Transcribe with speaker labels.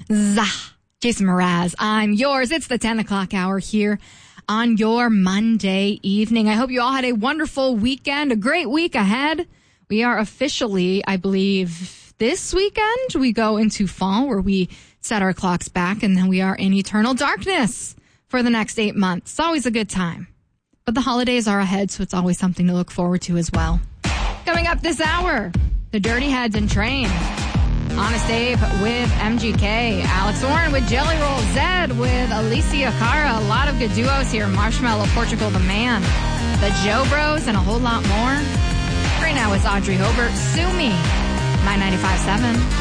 Speaker 1: Jason Mraz, I'm yours. It's the 10 o'clock hour here on your Monday evening. I hope you all had a wonderful weekend, a great week ahead. We are officially, I believe, this weekend, we go into fall where we set our clocks back and then we are in eternal darkness for the next 8 months. It's always a good time. But the holidays are ahead, so it's always something to look forward to as well. Coming up this hour, the Dirty Heads and Train. Honest Abe with MGK. Alex Warren with Jelly Roll. Zed with Alicia Cara. A lot of good duos here. Marshmallow, Portugal the Man. The Joe Bros, and a whole lot more. Right now it's Audrey Hobart. Sue Me. My 95.7.